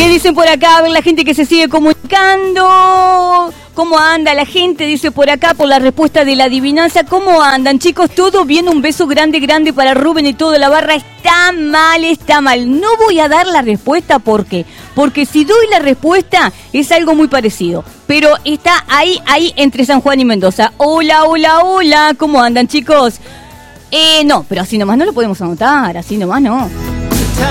¿Qué dicen por acá? A ver la gente que se sigue comunicando. ¿Cómo anda la gente? Dice por acá, por la respuesta de la adivinanza. ¿Cómo andan, chicos? ¿Todo bien? Un beso grande, grande para Rubén y toda la barra. Está mal, está mal. No voy a dar la respuesta, ¿por qué? Porque si doy la respuesta es algo muy parecido. Pero está ahí entre San Juan y Mendoza. Hola, hola, hola. ¿Cómo andan, chicos? No, pero así nomás no lo podemos anotar. Así nomás no.